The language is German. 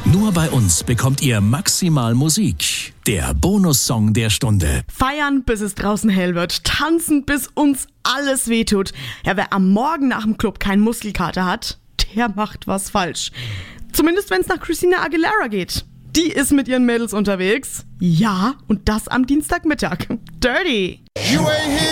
Nur bei uns bekommt ihr maximal Musik. Der Bonussong der Stunde. Feiern, bis es draußen hell wird. Tanzen, bis uns alles wehtut. Ja, wer am Morgen nach dem Club keinen Muskelkater hat, der macht was falsch. Zumindest wenn es nach Christina Aguilera geht. Die ist mit ihren Mädels unterwegs. Ja, und das am Dienstagmittag. Dirty.